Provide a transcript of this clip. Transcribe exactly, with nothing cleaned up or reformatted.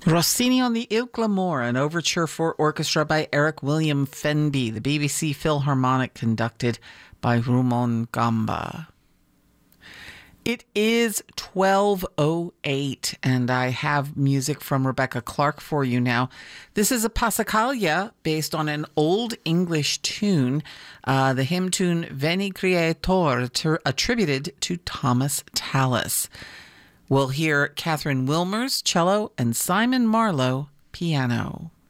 Rossini on the Il Clamore, an overture for orchestra by Eric William Fenby, the B B C Philharmonic conducted by Rumon Gamba. It is twelve oh eight, and I have music from Rebecca Clark for you now. This is a Passacaglia based on an Old English tune, uh, the hymn tune Veni Creator, ter- attributed to Thomas Tallis. We'll hear Catherine Wilmers, cello, and Simon Marlowe, piano.